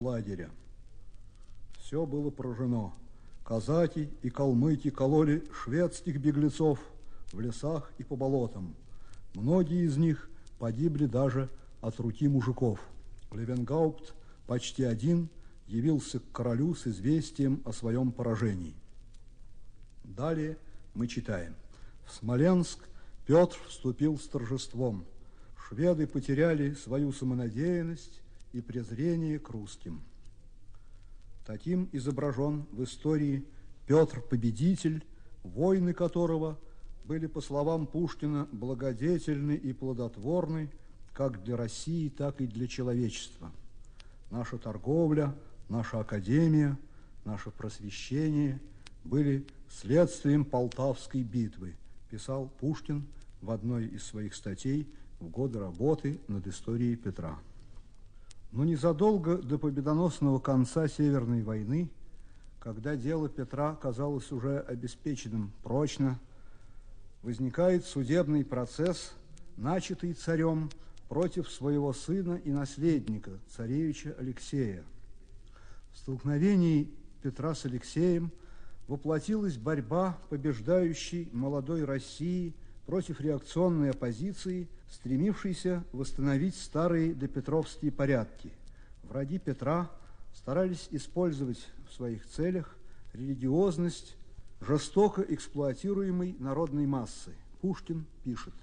лагеря. Все было поражено. Казаки и калмыки кололи шведских беглецов в лесах и по болотам. Многие из них погибли даже от руки мужиков. Левенгаупт почти один явился к королю с известием о своем поражении. Далее мы читаем. В Смоленск Петр вступил с торжеством. Шведы потеряли свою самонадеянность и презрение к русским. Таким изображен в истории Петр Победитель, войны которого были, по словам Пушкина, благодетельны и плодотворны как для России, так и для человечества. Наша торговля, наша академия, наше просвещение были следствием Полтавской битвы, писал Пушкин в одной из своих статей в годы работы над историей Петра. Но незадолго до победоносного конца Северной войны, когда дело Петра казалось уже обеспеченным прочно, возникает судебный процесс, начатый царем против своего сына и наследника, царевича Алексея. В столкновении Петра с Алексеем воплотилась борьба побеждающей молодой России против реакционной оппозиции, стремившейся восстановить старые допетровские порядки. Враги Петра старались использовать в своих целях религиозность жестоко эксплуатируемой народной массы. Пушкин пишет: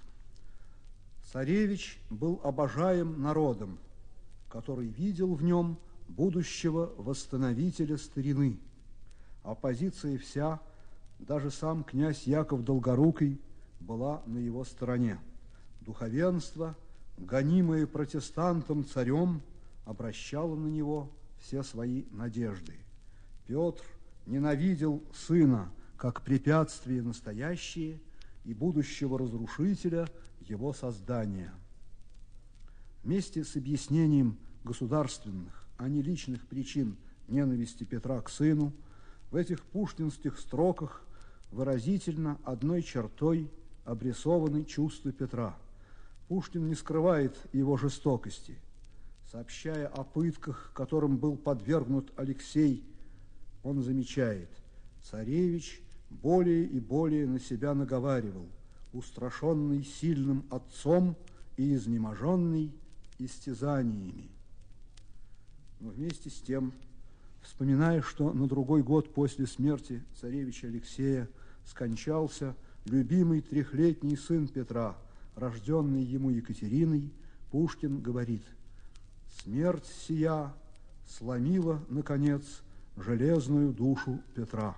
«Царевич был обожаем народом, который видел в нем будущего восстановителя старины. Оппозиция вся, даже сам князь Яков Долгорукий, была на его стороне. Духовенство, гонимое протестантом царем, обращало на него все свои надежды. Петр ненавидел сына как препятствие настоящее и будущего разрушителя его создания». Вместе с объяснением государственных, а не личных причин ненависти Петра к сыну в этих пушкинских строках выразительно одной чертой обрисованы чувства Петра. Пушкин не скрывает его жестокости. Сообщая о пытках, которым был подвергнут Алексей, он замечает: «Царевич более и более на себя наговаривал, устрашенный сильным отцом и изнеможенный истязаниями». Но вместе с тем, вспоминая, что на другой год после смерти царевича Алексея скончался любимый трехлетний сын Петра, рожденный ему Екатериной, Пушкин говорит: «Смерть сия сломила, наконец, железную душу Петра».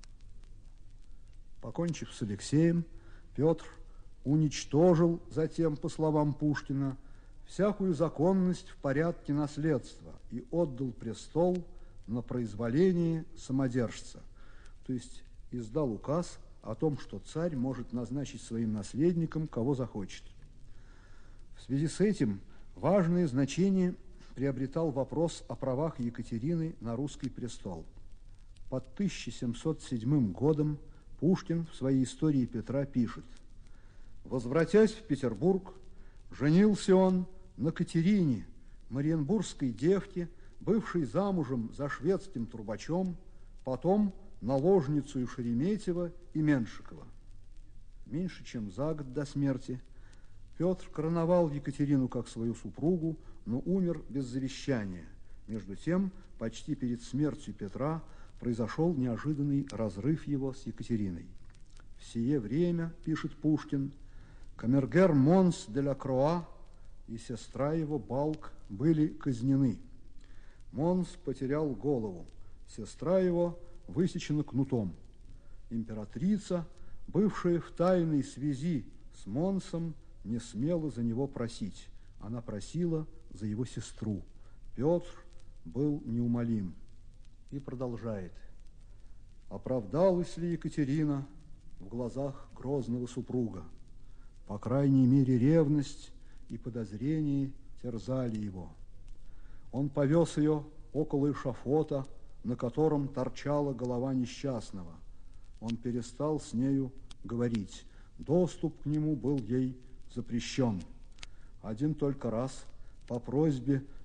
Покончив с Алексеем, Петр уничтожил затем, по словам Пушкина, всякую законность в порядке наследства и отдал престол на произволение самодержца, то есть издал указ о том, что царь может назначить своим наследником кого захочет. В связи с этим важное значение приобретал вопрос о правах Екатерины на русский престол. Под 1707 годом Пушкин в своей истории Петра пишет: «Возвратясь в Петербург, женился он на Катерине, мариенбургской девке, бывшей замужем за шведским трубачом, потом наложницею Шереметьева и Меншикова». Меньше чем за год до смерти Петр короновал Екатерину как свою супругу, но умер без завещания. Между тем, почти перед смертью Петра произошел неожиданный разрыв его с Екатериной. «В сие время, – пишет Пушкин, – камергер Монс де ла Круа и сестра его Балк были казнены. Монс потерял голову, сестра его высечена кнутом. Императрица, бывшая в тайной связи с Монсом, не смела за него просить. Она просила за его сестру. Петр был неумолим». И продолжает: «Оправдалась ли Екатерина в глазах грозного супруга? По крайней мере, ревность и подозрение терзали его. Он повез ее около эшафота, на котором торчала голова несчастного. Он перестал с нею говорить. Доступ к нему был ей запрещен. Один только раз по просьбе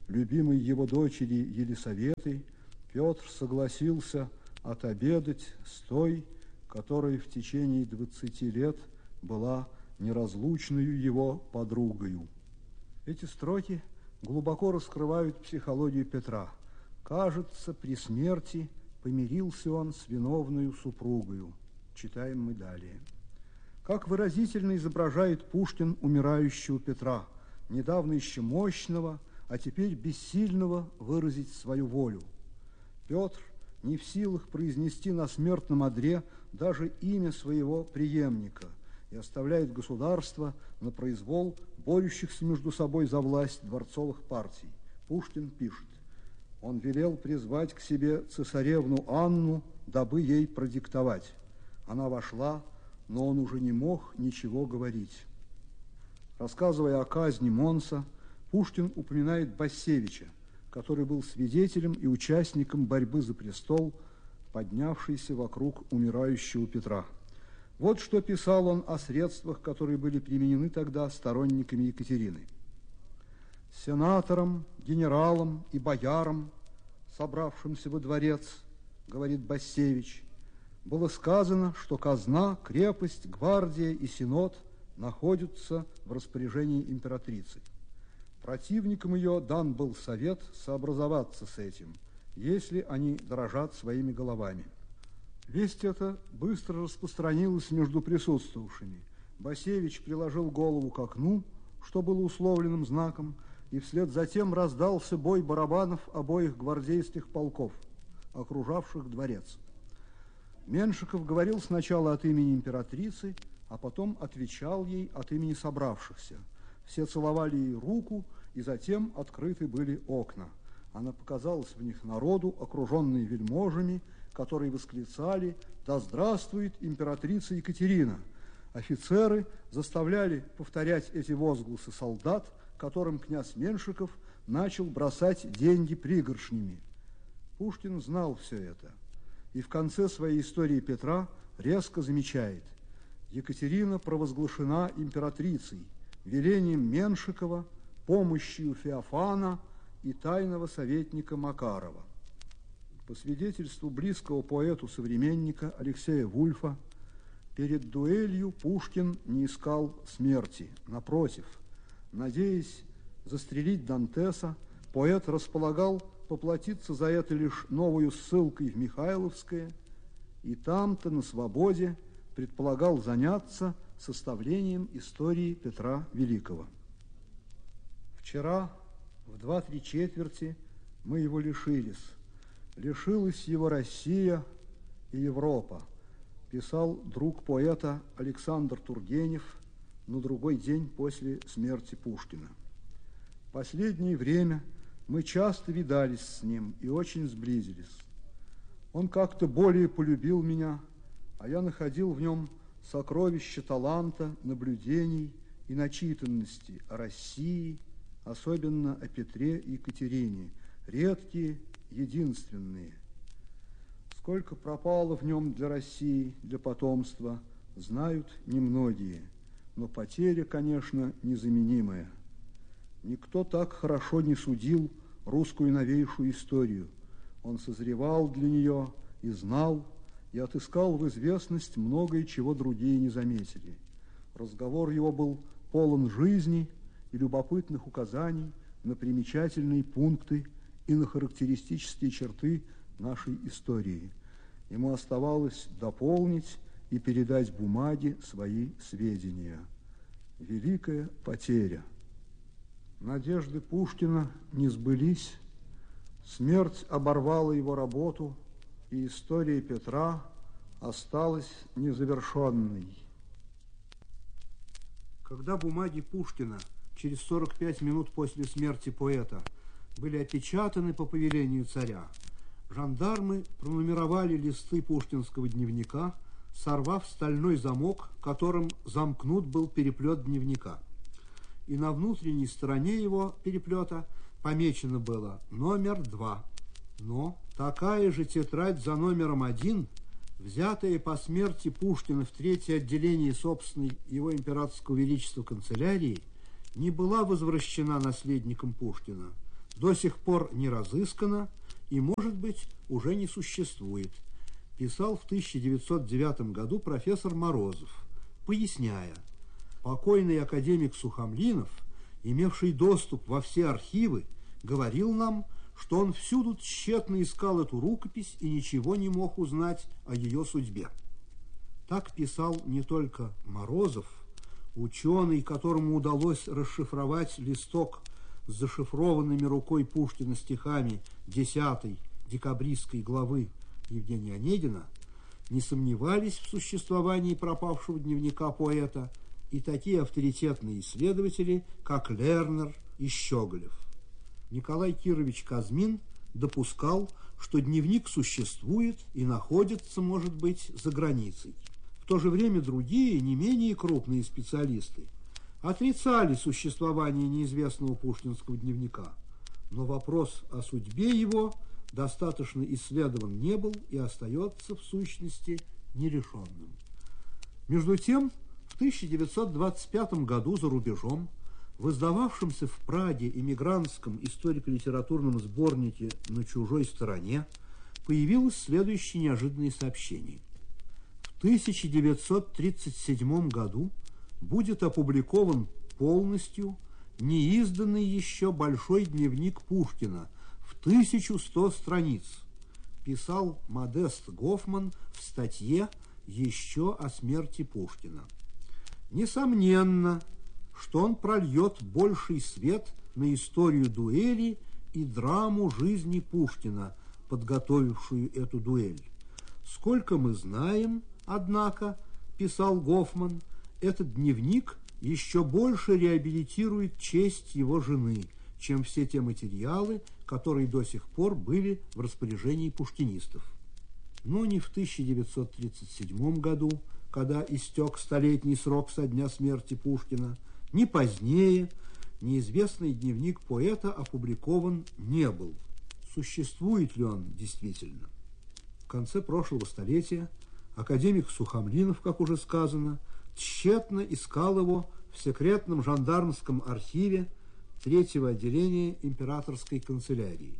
любимой его дочери Елисаветой, Петр согласился отобедать с той, которая в течение 20 лет была неразлучною его подругою. Эти строки глубоко раскрывают психологию Петра. Кажется, при смерти помирился он с виновною супругою. Читаем мы далее. Как выразительно изображает Пушкин умирающего Петра, недавно еще мощного, а теперь бессильного выразить свою волю. Петр не в силах произнести на смертном одре даже имя своего преемника и оставляет государство на произвол борющихся между собой за власть дворцовых партий. Пушкин пишет: он велел призвать к себе цесаревну Анну, дабы ей продиктовать. Она вошла, но он уже не мог ничего говорить. Рассказывая о казни Монса, Пушкин упоминает Бассевича, который был свидетелем и участником борьбы за престол, поднявшейся вокруг умирающего Петра. Вот что писал он о средствах, которые были применены тогда сторонниками Екатерины. «Сенаторам, генералам и боярам, собравшимся во дворец, — говорит Бассевич, — было сказано, что казна, крепость, гвардия и сенат находятся в распоряжении императрицы. Противникам ее дан был совет сообразоваться с этим, если они дорожат своими головами». Весть эта быстро распространилась между присутствовавшими. Бассевич приложил голову к окну, что было условленным знаком, и вслед за тем раздался бой барабанов обоих гвардейских полков, окружавших дворец. Меншиков говорил сначала от имени императрицы, а потом отвечал ей от имени собравшихся. Все целовали ей руку, и затем открыты были окна. Она показалась в них народу, окруженной вельможами, которые восклицали: «Да здравствует императрица Екатерина!». Офицеры заставляли повторять эти возгласы солдат, которым князь Меншиков начал бросать деньги пригоршнями. Пушкин знал все это, и в конце своей истории Петра резко замечает: Екатерина провозглашена императрицей велением Меншикова, помощью Феофана и тайного советника Макарова. По свидетельству близкого поэту-современника Алексея Вульфа, перед дуэлью Пушкин не искал смерти. Напротив, надеясь застрелить Дантеса, поэт располагал поплатиться за это лишь новую ссылкой в Михайловское, и там-то на свободе предполагал заняться составлением истории Петра Великого. Вчера в 2-3 мы его лишились. Лишилась его Россия и Европа, писал друг поэта Александр Тургенев на другой день после смерти Пушкина. В последнее время мы часто видались с ним и очень сблизились. Он как-то более полюбил меня, а я находил в нем сокровище таланта, наблюдений и начитанности о России, особенно о Петре и Екатерине, редкие, единственные. Сколько пропало в нем для России, для потомства, знают немногие, но потеря, конечно, незаменимая. Никто так хорошо не судил русскую новейшую историю. Он созревал для нее и знал, и отыскал в известность многое, чего другие не заметили. Разговор его был полон жизни и любопытных указаний на примечательные пункты и на характеристические черты нашей истории. Ему оставалось дополнить и передать бумаге свои сведения. Великая потеря. Надежды Пушкина не сбылись, смерть оборвала его работу, и история Петра осталась незавершенной. Когда бумаги Пушкина через 45 минут после смерти поэта были опечатаны по повелению царя, жандармы пронумеровали листы пушкинского дневника, сорвав стальной замок, которым замкнут был переплет дневника. И на внутренней стороне его переплета помечено было номер 2. Но такая же тетрадь за номером 1, взятая по смерти Пушкина в 3-е отделение собственной его императорского величества канцелярии, не была возвращена наследником Пушкина. до сих пор не разыскано и, может быть, уже не существует, писал в 1909 году профессор Морозов, поясняя: покойный академик Сухомлинов, имевший доступ во все архивы, говорил нам, что он всюду тщетно искал эту рукопись и ничего не мог узнать о ее судьбе. Так писал не только Морозов, ученый, которому удалось расшифровать листок с зашифрованными рукой Пушкина стихами 10-й декабристской главы Евгения Онегина, не сомневались в существовании пропавшего дневника поэта и такие авторитетные исследователи, как Лернер и Щеголев. Николай Кирович Казмин допускал, что дневник существует и находится, может быть, за границей. В то же время другие, не менее крупные специалисты отрицали существование неизвестного пушкинского дневника, но вопрос о судьбе его достаточно исследован не был и остается, в сущности, нерешенным. Между тем, в 1925 году за рубежом в издававшемся в Праге эмигрантском историко-литературном сборнике «На чужой стороне» появилось следующее неожиданное сообщение. В 1937 году будет опубликован полностью неизданный еще большой дневник Пушкина в 1100 страниц, писал Модест Гофман в статье «Еще о смерти Пушкина». Несомненно, что он прольет больший свет на историю дуэли и драму жизни Пушкина, подготовившую эту дуэль. Сколько мы знаем, однако, писал Гофман, этот дневник еще больше реабилитирует честь его жены, чем все те материалы, которые до сих пор были в распоряжении пушкинистов. Но ни в 1937 году, когда истек столетний срок со дня смерти Пушкина, ни позднее неизвестный дневник поэта опубликован не был. Существует ли он действительно? В конце прошлого столетия академик Сухомлинов, как уже сказано, тщетно искал его в секретном жандармском архиве 3-го отделения императорской канцелярии.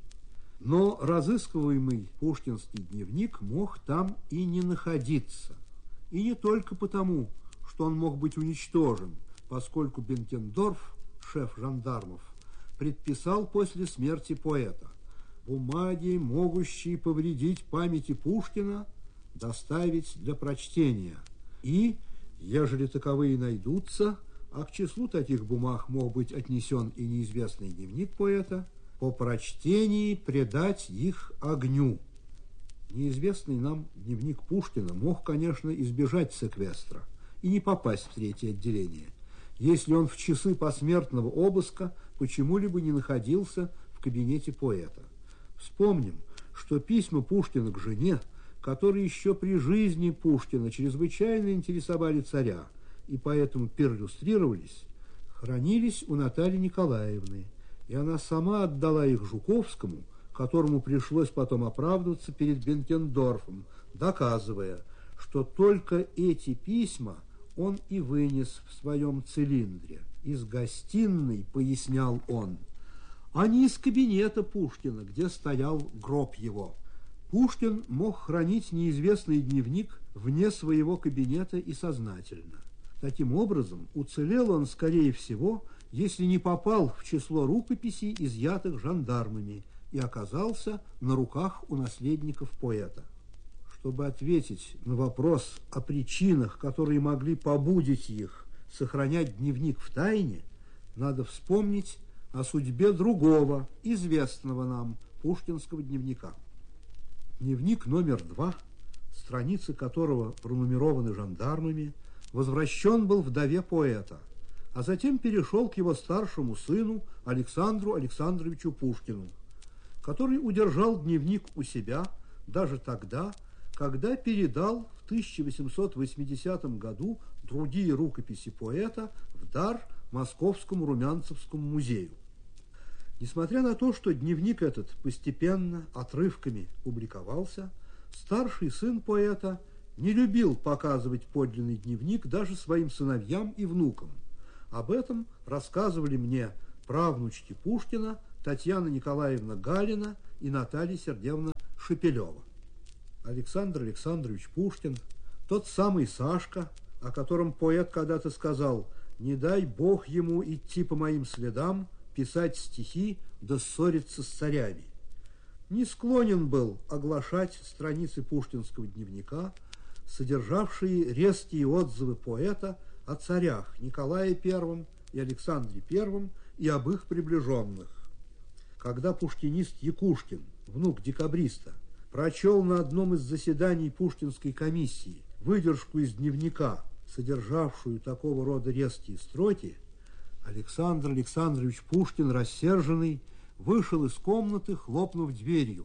Но разыскиваемый пушкинский дневник мог там и не находиться. И не только потому, что он мог быть уничтожен, поскольку Бенкендорф, шеф жандармов, предписал после смерти поэта бумаги, могущие повредить памяти Пушкина, доставить для прочтения. И, ежели таковые найдутся, а к числу таких бумаг мог быть отнесен и неизвестный дневник поэта, по прочтении предать их огню. Неизвестный нам дневник Пушкина мог, конечно, избежать секвестра и не попасть в 3-е отделение, если он в часы посмертного обыска почему-либо не находился в кабинете поэта. Вспомним, что письма Пушкина к жене, которые еще при жизни Пушкина чрезвычайно интересовали царя и поэтому перлюстрировались, хранились у Натальи Николаевны, и она сама отдала их Жуковскому, которому пришлось потом оправдываться перед Бенкендорфом, доказывая, что только эти письма он и вынес в своем цилиндре. Из гостиной, пояснял он, а не из кабинета Пушкина, где стоял гроб его. Пушкин мог хранить неизвестный дневник вне своего кабинета и сознательно. Таким образом, уцелел он, скорее всего, если не попал в число рукописей, изъятых жандармами, и оказался на руках у наследников поэта. Чтобы ответить на вопрос о причинах, которые могли побудить их сохранять дневник в тайне, надо вспомнить о судьбе другого, известного нам пушкинского дневника. Дневник номер 2, страницы которого пронумерованы жандармами, возвращен был вдове поэта, а затем перешел к его старшему сыну Александру Александровичу Пушкину, который удержал дневник у себя даже тогда, когда передал в 1880 году другие рукописи поэта в дар Московскому Румянцевскому музею. Несмотря на то, что дневник этот постепенно, отрывками публиковался, старший сын поэта не любил показывать подлинный дневник даже своим сыновьям и внукам. Об этом рассказывали мне правнучки Пушкина, Татьяна Николаевна Галина и Наталья Сергеевна Шепелева. Александр Александрович Пушкин, тот самый Сашка, о котором поэт когда-то сказал: «Не дай Бог ему идти по моим следам, писать стихи да ссориться с царями», не склонен был оглашать страницы пушкинского дневника, содержавшие резкие отзывы поэта о царях Николае I и Александре I и об их приближенных. Когда пушкинист Якушкин, внук декабриста, прочел на одном из заседаний Пушкинской комиссии выдержку из дневника, содержавшую такого рода резкие строки, Александр Александрович Пушкин, рассерженный, вышел из комнаты, хлопнув дверью.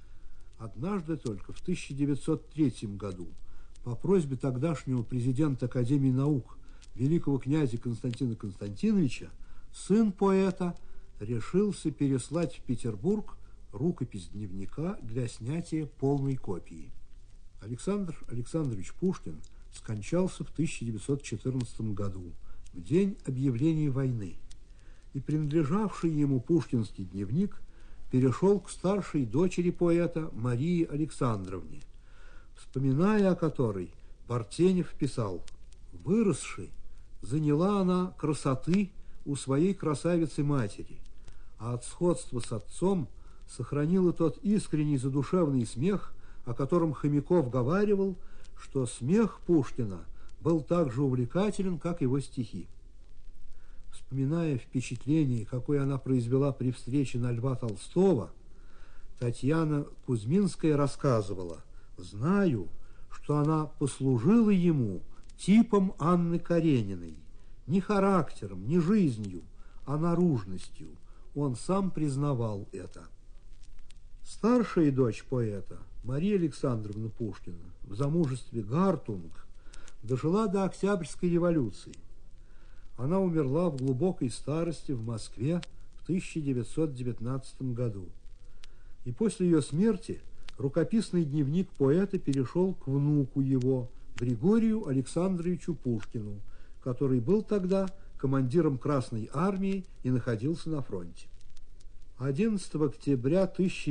Однажды только в 1903 году по просьбе тогдашнего президента Академии наук великого князя Константина Константиновича сын поэта решился переслать в Петербург рукопись дневника для снятия полной копии. Александр Александрович Пушкин скончался в 1914 году, в день объявления войны, и принадлежавший ему пушкинский дневник перешел к старшей дочери поэта Марии Александровне, вспоминая о которой Бартенев писал: «Выросши, заняла она красоты у своей красавицы-матери, а от сходства с отцом сохранила тот искренний задушевный смех, о котором Хомяков говаривал, что смех Пушкина был так же увлекателен, как его стихи». Вспоминая впечатление, какое она произвела при встрече на Льва Толстого, Татьяна Кузьминская рассказывала: «Знаю, что она послужила ему типом Анны Карениной, не характером, не жизнью, а наружностью. Он сам признавал это». Старшая дочь поэта, Мария Александровна Пушкина, в замужестве Гартунг, дожила до Октябрьской революции. Она умерла в глубокой старости в Москве в 1919 году. И после ее смерти рукописный дневник поэта перешел к внуку его, Григорию Александровичу Пушкину, который был тогда командиром Красной армии и находился на фронте. 11 октября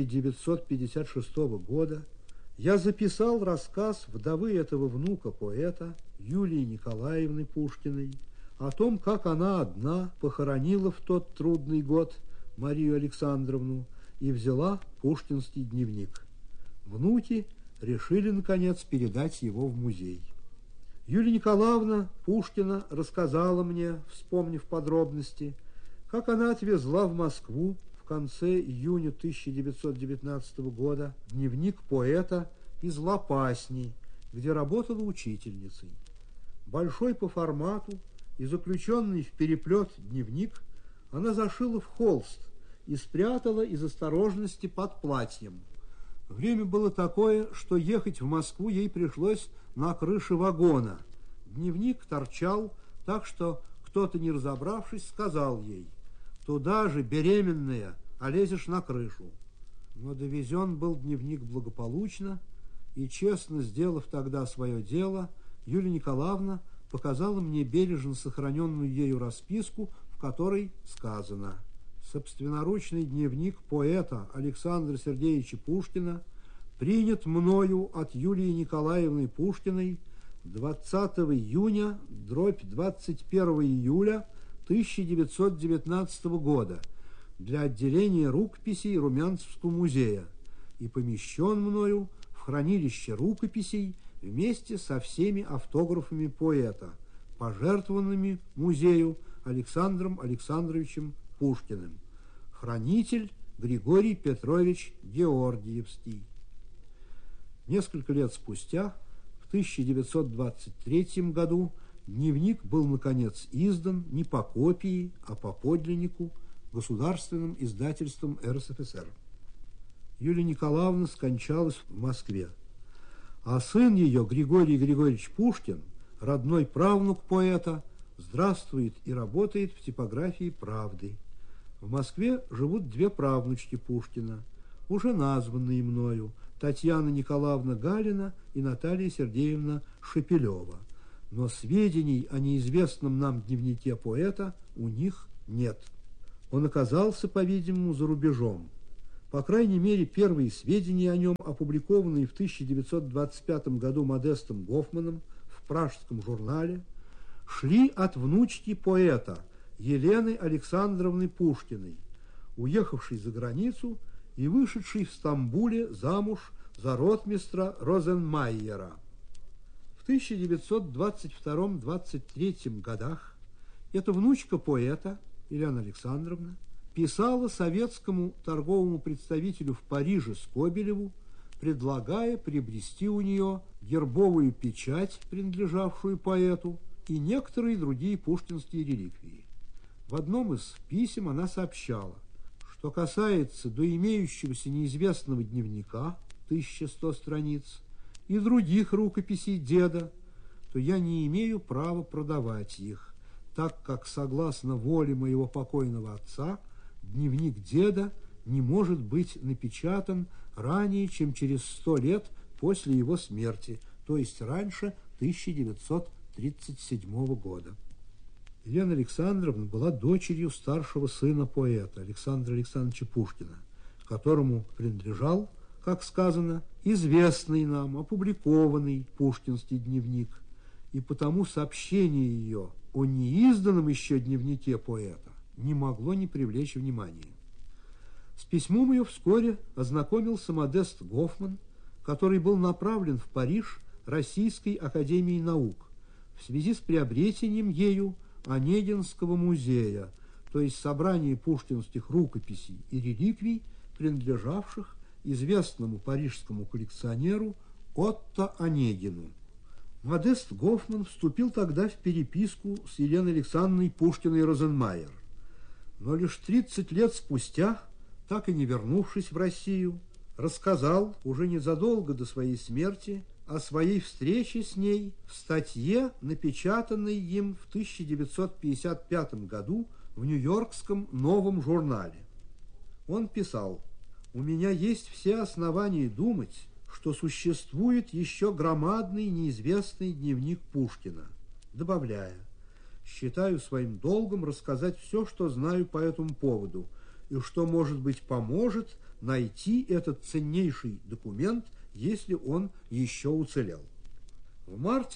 1956 года я записал рассказ вдовы этого внука поэта Юлии Николаевны Пушкиной о том, как она одна похоронила в тот трудный год Марию Александровну и взяла пушкинский дневник. Внуки решили, наконец, передать его в музей. Юлия Николаевна Пушкина рассказала мне, вспомнив подробности, как она отвезла в Москву в конце июня 1919 года дневник поэта из Лопасни, где работала учительницей. Большой по формату и заключенный в переплет дневник она зашила в холст и спрятала из осторожности под платьем. Время было такое, что ехать в Москву ей пришлось на крыше вагона. Дневник торчал, так что кто-то, не разобравшись, сказал ей: «Туда же, беременная, а лезешь на крышу». Но довезен был дневник благополучно, и, честно сделав тогда свое дело, Юлия Николаевна показала мне бережно сохраненную ею расписку, в которой сказано: «Собственноручный дневник поэта Александра Сергеевича Пушкина принят мною от Юлии Николаевны Пушкиной 20 июня, 21 июля 1919 года для отделения рукописей Румянцевского музея и помещен мною в хранилище рукописей вместе со всеми автографами поэта, пожертвованными музею Александром Александровичем Пушкиным. Хранитель Григорий Петрович Георгиевский». Несколько лет спустя, в 1923 году, дневник был, наконец, издан не по копии, а по подлиннику государственным издательством РСФСР. Юлия Николаевна скончалась в Москве, а сын ее, Григорий Григорьевич Пушкин, родной правнук поэта, здравствует и работает в типографии «Правды». В Москве живут две правнучки Пушкина, уже названные мною, Татьяна Николаевна Галина и Наталья Сергеевна Шепелева. Но сведений о неизвестном нам дневнике поэта у них нет. Он оказался, по-видимому, за рубежом. По крайней мере, первые сведения о нем, опубликованные в 1925 году Модестом Гофманом в пражском журнале, шли от внучки поэта Елены Александровны Пушкиной, уехавшей за границу и вышедшей в Стамбуле замуж за ротмистра Розенмайера. В 1922-23 годах эта внучка поэта, Елена Александровна, писала советскому торговому представителю в Париже Скобелеву, предлагая приобрести у нее гербовую печать, принадлежавшую поэту, и некоторые другие пушкинские реликвии. В одном из писем она сообщала, что касается до имеющегося неизвестного дневника, 1100 страниц, и других рукописей деда, то я не имею права продавать их, так как, согласно воле моего покойного отца, дневник деда не может быть напечатан ранее, чем через 100 лет после его смерти, то есть раньше 1937 года. Елена Александровна была дочерью старшего сына поэта Александра Александровича Пушкина, которому принадлежал, как сказано, известный нам, опубликованный пушкинский дневник, и потому сообщение ее о неизданном еще дневнике поэта не могло не привлечь внимания. С письмом ее вскоре ознакомился Модест Гофман, который был направлен в Париж Российской академией наук в связи с приобретением ею Онегинского музея, то есть собрание пушкинских рукописей и реликвий, принадлежавших известному парижскому коллекционеру Отто Онегину. Модест Гофман вступил тогда в переписку с Еленой Александровной Пушкиной-Розенмайер, но лишь 30 лет спустя, так и не вернувшись в Россию, рассказал уже незадолго до своей смерти о своей встрече с ней в статье, напечатанной им в 1955 году в Нью-Йоркском новом журнале. Он писал: «У меня есть все основания думать, что существует еще громадный неизвестный дневник Пушкина», добавляя: «Считаю своим долгом рассказать все, что знаю по этому поводу, и что, может быть, поможет найти этот ценнейший документ, если он еще уцелел». В марте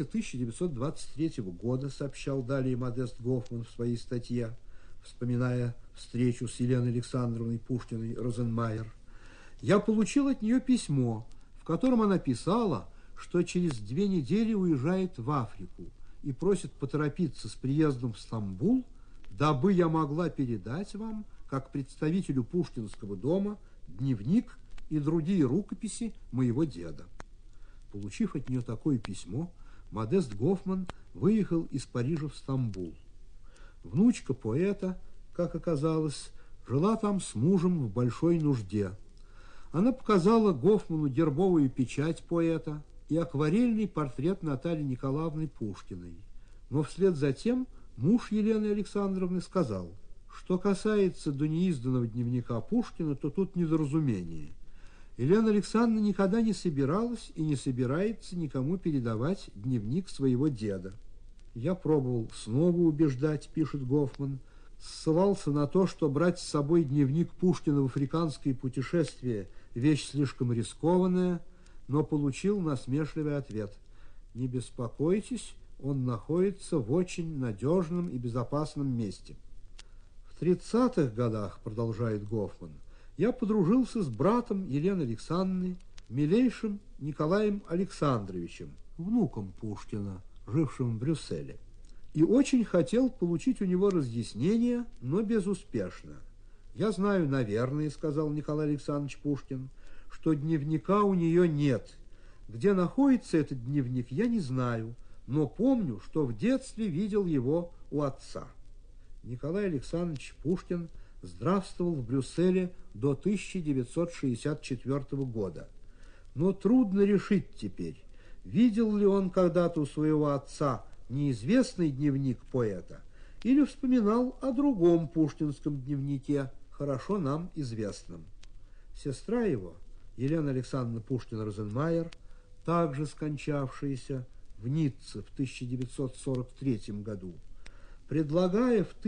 1923 года, сообщал далее Модест Гофман в своей статье, вспоминая встречу с Еленой Александровной Пушкиной-Розенмайер, я получил от нее письмо, в котором она писала, что через 2 недели уезжает в Африку и просит поторопиться с приездом в Стамбул, дабы я могла передать вам, как представителю Пушкинского дома, дневник и другие рукописи моего деда. Получив от нее такое письмо, Модест Гофман выехал из Парижа в Стамбул. Внучка поэта, как оказалось, жила там с мужем в большой нужде. Она показала Гофману гербовую печать поэта и акварельный портрет Натальи Николаевны Пушкиной. Но вслед за тем муж Елены Александровны сказал: что касается до неизданного дневника Пушкина, то тут недоразумение. Елена Александровна никогда не собиралась и не собирается никому передавать дневник своего деда. Я пробовал снова убеждать, пишет Гофман, ссылался на то, что брать с собой дневник Пушкина в африканское путешествие – вещь слишком рискованная, но получил насмешливый ответ: «Не беспокойтесь, он находится в очень надежном и безопасном месте». В 30-х годах, продолжает Гофман, я подружился с братом Елены Александровны, милейшим Николаем Александровичем, внуком Пушкина, жившим в Брюсселе, и очень хотел получить у него разъяснения, но безуспешно. «Я знаю, наверное, — сказал Николай Александрович Пушкин, — что дневника у нее нет. Где находится этот дневник, я не знаю, но помню, что в детстве видел его у отца». Николай Александрович Пушкин здравствовал в Брюсселе до 1964 года. Но трудно решить теперь, видел ли он когда-то у своего отца неизвестный дневник поэта или вспоминал о другом пушкинском дневнике, хорошо нам известном. Сестра его, Елена Александровна Пушкина-Розенмайер, также скончавшаяся в Ницце в 1943 году, предлагая в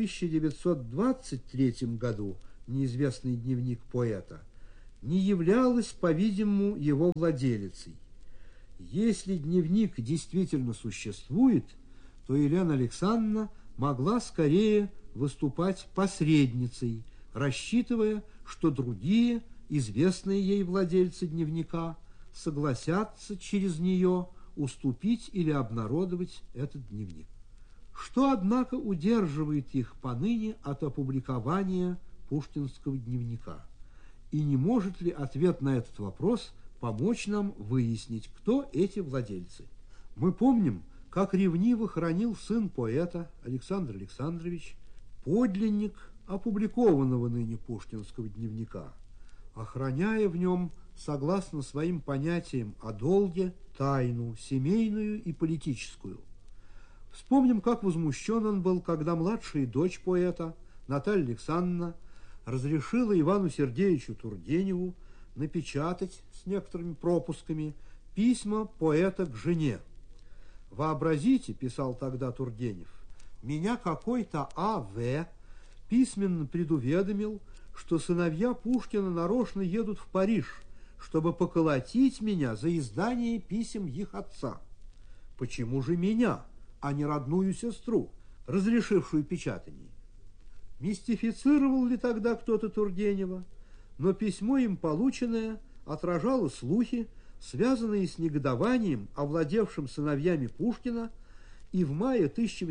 1923 году неизвестный дневник поэта, не являлась, по-видимому, его владелицей. Если дневник действительно существует, то Елена Александровна могла скорее выступать посредницей, рассчитывая, что другие, известные ей владельцы дневника, согласятся через нее уступить или обнародовать этот дневник. Что, однако, удерживает их поныне от опубликования пушкинского дневника? И не может ли ответ на этот вопрос помочь нам выяснить, кто эти владельцы? Мы помним, как ревниво хранил сын поэта Александр Александрович подлинник опубликованного ныне пушкинского дневника, охраняя в нем, согласно своим понятиям о долге, тайну семейную и политическую. Вспомним, как возмущен он был, когда младшая дочь поэта, Наталья Александровна, разрешила Ивану Сергеевичу Тургеневу напечатать с некоторыми пропусками письма поэта к жене. «Вообразите, – писал тогда Тургенев, – меня какой-то А.В. письменно предуведомил, что сыновья Пушкина нарочно едут в Париж, чтобы поколотить меня за издание писем их отца. Почему же меня, а не родную сестру, разрешившую печатание?» Мистифицировал ли тогда кто-то Тургенева, но письмо им полученное отражало слухи, связанные с негодованием, овладевшим сыновьями Пушкина, и в мае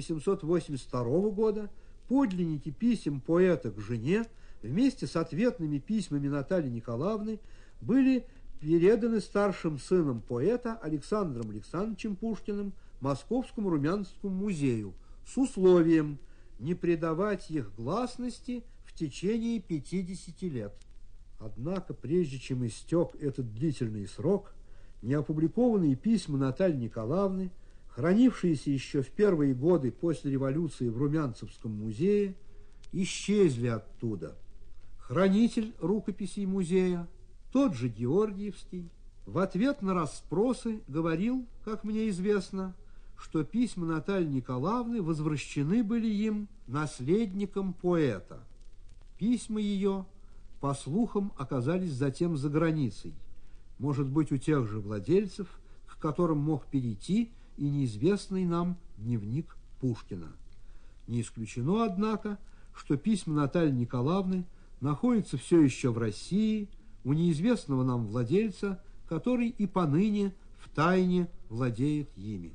1882 года подлинники писем поэта к жене вместе с ответными письмами Натальи Николаевны были переданы старшим сыном поэта Александром Александровичем Пушкиным Московскому Румянцевскому музею с условием не придавать их гласности в течение 50 лет. Однако, прежде чем истек этот длительный срок, неопубликованные письма Натальи Николаевны, хранившиеся еще в первые годы после революции в Румянцевском музее, исчезли оттуда. Хранитель рукописей музея, тот же Георгиевский, в ответ на расспросы говорил, как мне известно, что письма Натальи Николаевны возвращены были им наследником поэта. Письма ее, по слухам, оказались затем за границей, может быть, у тех же владельцев, к которым мог перейти и неизвестный нам дневник Пушкина. Не исключено, однако, что письма Натальи Николаевны находятся все еще в России у неизвестного нам владельца, который и поныне втайне владеет ими.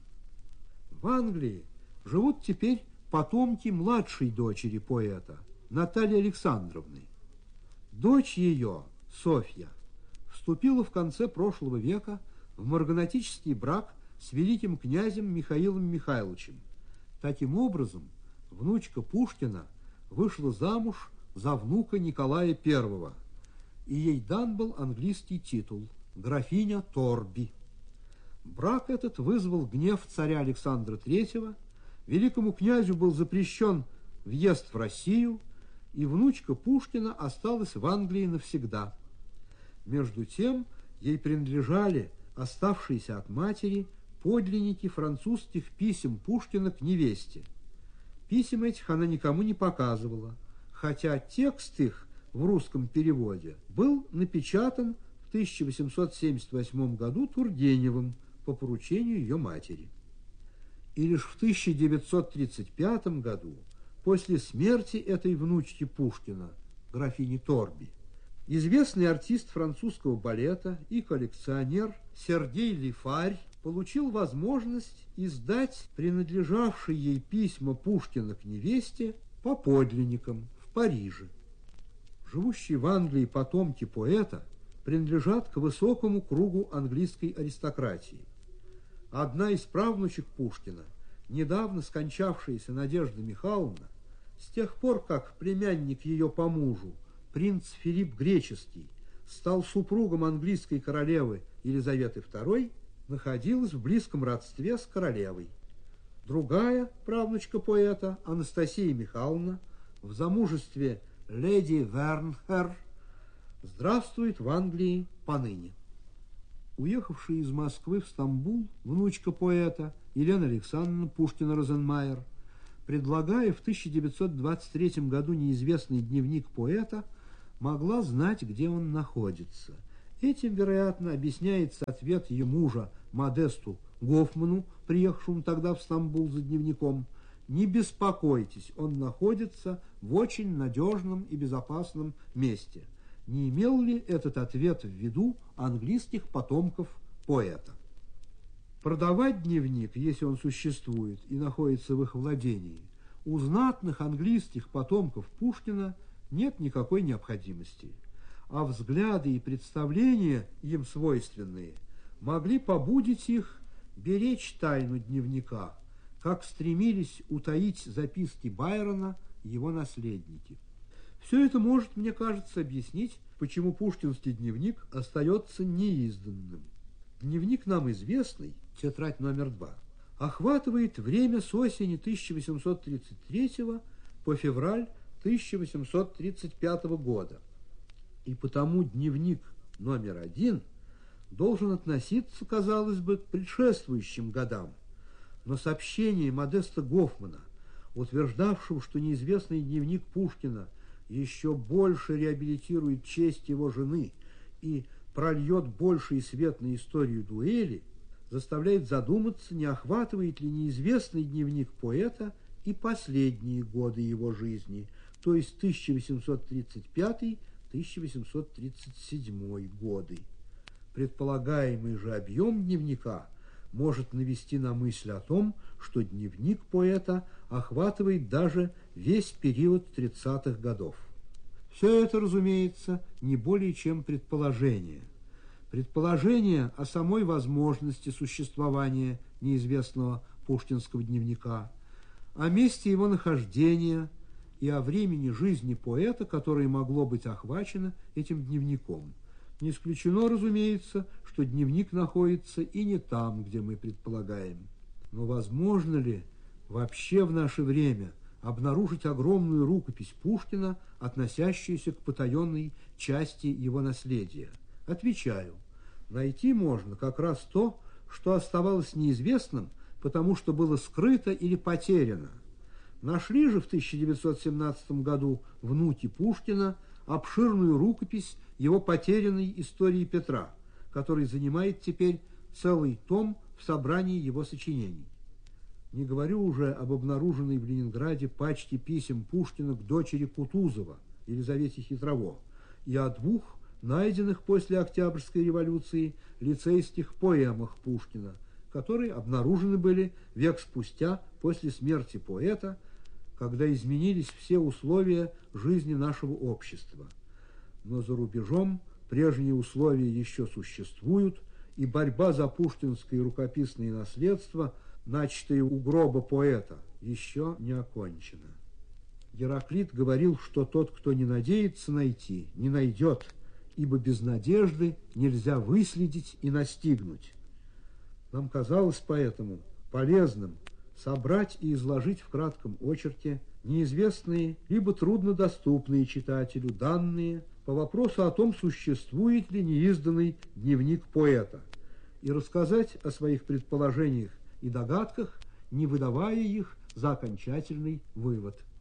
В Англии живут теперь потомки младшей дочери поэта, Натальи Александровны. Дочь ее, Софья, вступила в конце прошлого века в марганатический брак с великим князем Михаилом Михайловичем. Таким образом, внучка Пушкина вышла замуж за внука Николая I, и ей дан был английский титул графиня Торби. Брак этот вызвал гнев царя Александра III, великому князю был запрещен въезд в Россию, и внучка Пушкина осталась в Англии навсегда. Между тем, ей принадлежали оставшиеся от матери подлинники французских писем Пушкина к невесте. Писем этих она никому не показывала, хотя текст их в русском переводе был напечатан в 1878 году Тургеневым по поручению ее матери. И лишь в 1935 году, после смерти этой внучки Пушкина, графини Торби, известный артист французского балета и коллекционер Сергей Лифарь получил возможность издать принадлежавшие ей письма Пушкина к невесте по подлинникам в Париже. Живущие в Англии потомки поэта принадлежат к высокому кругу английской аристократии. Одна из правнучек Пушкина, недавно скончавшаяся Надежда Михайловна, с тех пор, как племянник ее по мужу, принц Филипп Греческий, стал супругом английской королевы Елизаветы II, находилась в близком родстве с королевой. Другая правнучка поэта, Анастасия Михайловна, в замужестве леди Вернхер, здравствует в Англии поныне. Уехавшая из Москвы в Стамбул внучка поэта Елена Александровна Пушкина-Розенмайер предлагая в 1923 году неизвестный дневник поэта, могла знать, где он находится. Этим, вероятно, объясняется ответ ее мужа Модесту Гофману, приехавшему тогда в Стамбул за дневником: «Не беспокойтесь, он находится в очень надежном и безопасном месте». Не имел ли этот ответ в виду английских потомков поэта? Продавать дневник, если он существует и находится в их владении, у знатных английских потомков Пушкина нет никакой необходимости, а взгляды и представления, им свойственные, могли побудить их беречь тайну дневника, как стремились утаить записки Байрона его наследники. Все это может, мне кажется, объяснить, почему пушкинский дневник остается неизданным. Дневник нам известный, тетрадь номер 2, охватывает время с осени 1833 по февраль 1835 года. И потому дневник номер 1 должен относиться, казалось бы, к предшествующим годам. Но сообщение Модеста Гофмана, утверждавшего, что неизвестный дневник Пушкина еще больше реабилитирует честь его жены и прольет больший свет на историю дуэли, заставляет задуматься, не охватывает ли неизвестный дневник поэта и последние годы его жизни, то есть 1835-1837 годы. Предполагаемый же объем дневника может навести на мысль о том, что дневник поэта охватывает даже весь период 30-х годов. Все это, разумеется, не более чем предположение. Предположение о самой возможности существования неизвестного пушкинского дневника, о месте его нахождения и о времени жизни поэта, которое могло быть охвачено этим дневником. Не исключено, разумеется, что дневник находится и не там, где мы предполагаем. Но возможно ли вообще в наше время обнаружить огромную рукопись Пушкина, относящуюся к потаенной части его наследия? Отвечаю, найти можно как раз то, что оставалось неизвестным, потому что было скрыто или потеряно. Нашли же в 1917 году внуки Пушкина обширную рукопись его потерянной истории Петра, который занимает теперь целый том в собрании его сочинений. Не говорю уже об обнаруженной в Ленинграде пачке писем Пушкина к дочери Кутузова, Елизавете Хитрово, и о 2 найденных после Октябрьской революции лицейских поэмах Пушкина, которые обнаружены были век спустя после смерти поэта, когда изменились все условия жизни нашего общества. Но за рубежом прежние условия еще существуют, и борьба за пушкинское рукописное наследство, начатое у гроба поэта, еще не окончена. Гераклит говорил, что тот, кто не надеется найти, не найдет, ибо без надежды нельзя выследить и настигнуть. Нам казалось поэтому полезным собрать и изложить в кратком очерке неизвестные либо труднодоступные читателю данные по вопросу о том, существует ли неизданный дневник поэта, и рассказать о своих предположениях и догадках, не выдавая их за окончательный вывод.